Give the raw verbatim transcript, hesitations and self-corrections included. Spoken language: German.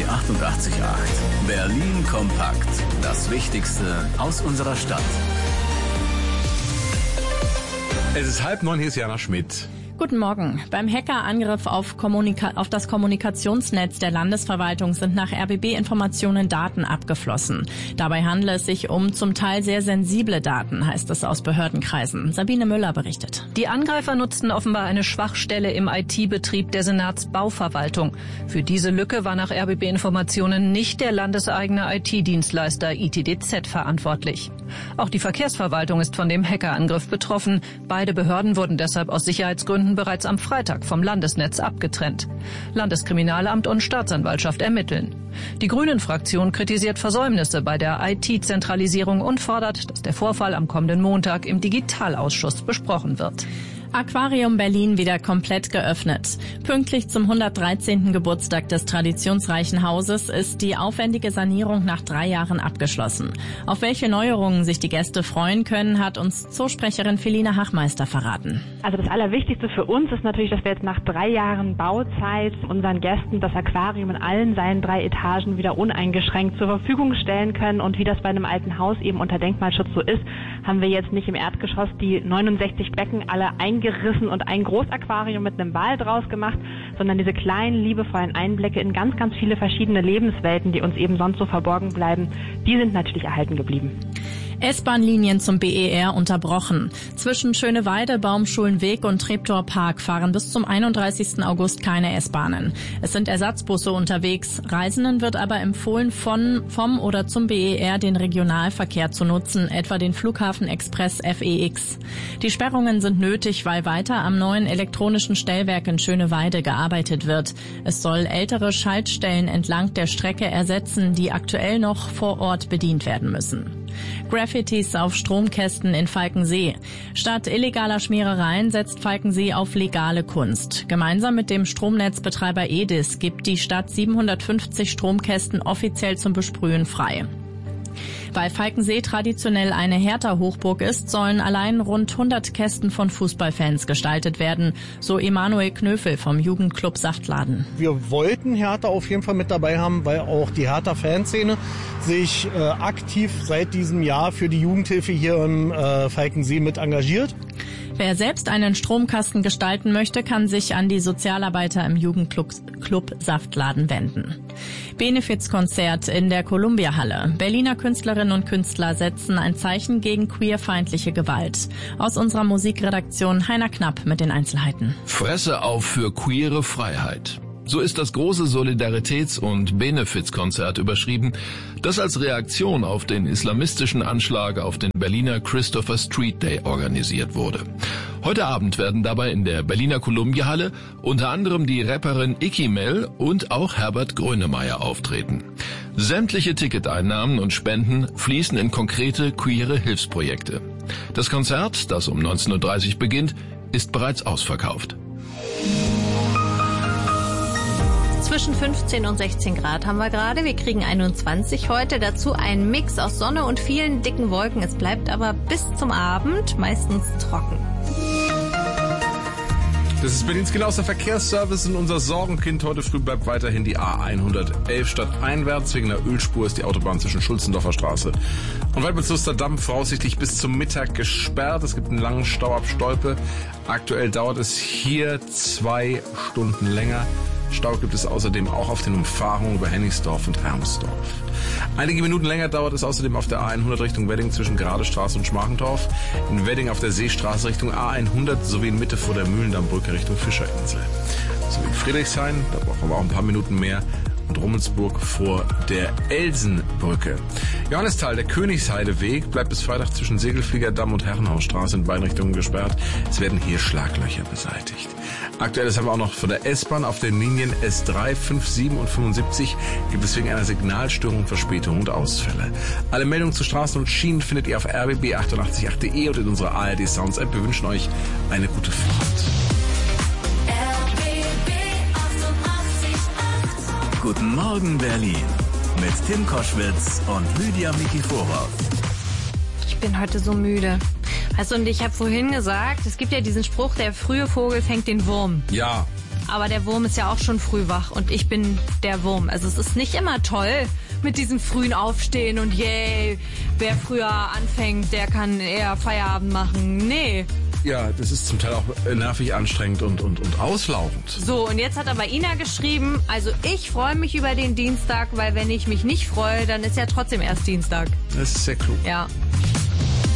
B achtundachtzig Komma acht. Berlin kompakt. Das Wichtigste aus unserer Stadt. Es ist halb neun, hier ist Jana Schmidt. Guten Morgen. Beim Hackerangriff auf, Kommunika- auf das Kommunikationsnetz der Landesverwaltung sind nach R B B-Informationen Daten abgeflossen. Dabei handle es sich um zum Teil sehr sensible Daten, heißt es aus Behördenkreisen. Sabine Müller berichtet. Die Angreifer nutzten offenbar eine Schwachstelle im I T-Betrieb der Senatsbauverwaltung. Für diese Lücke war nach R B B-Informationen nicht der landeseigene I T-Dienstleister I T D Z verantwortlich. Auch die Verkehrsverwaltung ist von dem Hackerangriff betroffen. Beide Behörden wurden deshalb aus Sicherheitsgründen bereits am Freitag vom Landesnetz abgetrennt. Landeskriminalamt und Staatsanwaltschaft ermitteln. Die Grünen-Fraktion kritisiert Versäumnisse bei der I T-Zentralisierung und fordert, dass der Vorfall am kommenden Montag im Digitalausschuss besprochen wird. Aquarium Berlin wieder komplett geöffnet. Pünktlich zum hundertdreizehnten Geburtstag des traditionsreichen Hauses ist die aufwendige Sanierung nach drei Jahren abgeschlossen. Auf welche Neuerungen sich die Gäste freuen können, hat uns Zoosprecherin Feline Hachmeister verraten. Also das Allerwichtigste für uns ist natürlich, dass wir jetzt nach drei Jahren Bauzeit unseren Gästen das Aquarium in allen seinen drei Etagen wieder uneingeschränkt zur Verfügung stellen können. Und wie das bei einem alten Haus eben unter Denkmalschutz so ist, haben wir jetzt nicht im Erdgeschoss die neunundsechzig Becken alle eingerissen und ein Großaquarium mit einem Wal draus gemacht, sondern diese kleinen, liebevollen Einblicke in ganz, ganz viele verschiedene Lebenswelten, die uns eben sonst so verborgen bleiben, die sind natürlich erhalten geblieben. S-Bahn-Linien zum B E R unterbrochen. Zwischen Schöneweide, Baumschulenweg und Treptower Park fahren bis zum einunddreißigsten August keine S-Bahnen. Es sind Ersatzbusse unterwegs. Reisenden wird aber empfohlen, von, vom oder zum B E R den Regionalverkehr zu nutzen, etwa den Flughafen Express F E X. Die Sperrungen sind nötig, weil weiter am neuen elektronischen Stellwerk in Schöneweide gearbeitet wird. Es soll ältere Schaltstellen entlang der Strecke ersetzen, die aktuell noch vor Ort bedient werden müssen. Graffitis auf Stromkästen in Falkensee. Statt illegaler Schmierereien setzt Falkensee auf legale Kunst. Gemeinsam mit dem Stromnetzbetreiber E D I S gibt die Stadt siebenhundertfünfzig Stromkästen offiziell zum Besprühen frei. Weil Falkensee traditionell eine Hertha-Hochburg ist, sollen allein rund hundert Kästen von Fußballfans gestaltet werden, so Emanuel Knöfel vom Jugendclub Saftladen. Wir wollten Hertha auf jeden Fall mit dabei haben, weil auch die Hertha-Fanszene sich äh, aktiv seit diesem Jahr für die Jugendhilfe hier im äh, Falkensee mit engagiert. Wer selbst einen Stromkasten gestalten möchte, kann sich an die Sozialarbeiter im Jugendclub Club Saftladen wenden. Benefizkonzert in der Columbia-Halle. Berliner Künstlerinnen und Künstler setzen ein Zeichen gegen queerfeindliche Gewalt. Aus unserer Musikredaktion Heiner Knapp mit den Einzelheiten. Fresse auf für queere Freiheit. So ist das große Solidaritäts- und Benefizkonzert überschrieben, das als Reaktion auf den islamistischen Anschlag auf den Berliner Christopher Street Day organisiert wurde. Heute Abend werden dabei in der Berliner Columbia-Halle unter anderem die Rapperin Icky Mel und auch Herbert Grönemeyer auftreten. Sämtliche Ticketeinnahmen und Spenden fließen in konkrete queere Hilfsprojekte. Das Konzert, das um neunzehn Uhr dreißig beginnt, ist bereits ausverkauft. Zwischen fünfzehn und sechzehn Grad haben wir gerade. Wir kriegen einundzwanzig heute. Dazu ein Mix aus Sonne und vielen dicken Wolken. Es bleibt aber bis zum Abend meistens trocken. Das ist Berlins genauester Verkehrsservice und unser Sorgenkind. Heute früh bleibt weiterhin die A hundertelf stadteinwärts. Wegen der Ölspur ist die Autobahn zwischen Schulzendorfer Straße und Waldmützuster Damm voraussichtlich bis zum Mittag gesperrt. Es gibt einen langen Stau ab Stolpe. Aktuell dauert es hier zwei Stunden länger. Stau gibt es außerdem auch auf den Umfahrungen über Hennigsdorf und Hermsdorf. Einige Minuten länger dauert es außerdem auf der A hundert Richtung Wedding zwischen Gradestraße und Schmargendorf, in Wedding auf der Seestraße Richtung A hundert sowie in Mitte vor der Mühlendammbrücke Richtung Fischerinsel. Sowie in Friedrichshain, da brauchen wir auch ein paar Minuten mehr, und Rummelsburg vor der Elsenbrücke. Johannisthal, der Königsheideweg, bleibt bis Freitag zwischen Segelfliegerdamm und Herrenhausstraße in beiden Richtungen gesperrt. Es werden hier Schlaglöcher beseitigt. Aktuelles haben wir auch noch von der S-Bahn auf den Linien S drei, fünf, sieben und fünfundsiebzig gibt es wegen einer Signalstörung Verspätungen und Ausfälle. Alle Meldungen zu Straßen und Schienen findet ihr auf r b b achtundachtzig punkt acht punkt de und in unserer A R D Sounds App. Wir wünschen euch eine gute Fahrt. Guten Morgen Berlin mit Tim Koschwitz und Lydia Mikiforov. Ich bin heute so müde. Also, und ich habe vorhin gesagt, es gibt ja diesen Spruch, der frühe Vogel fängt den Wurm. Ja. aber der Wurm ist ja auch schon früh wach und ich bin der Wurm. Also es ist nicht immer toll mit diesem frühen Aufstehen und yay, wer früher anfängt, der kann eher Feierabend machen. Nee. Ja, das ist zum Teil auch nervig, anstrengend und, und, und auslaugend. So, und jetzt hat aber Ina geschrieben, also ich freue mich über den Dienstag, weil wenn ich mich nicht freue, dann ist ja trotzdem erst Dienstag. Das ist sehr klug. Ja.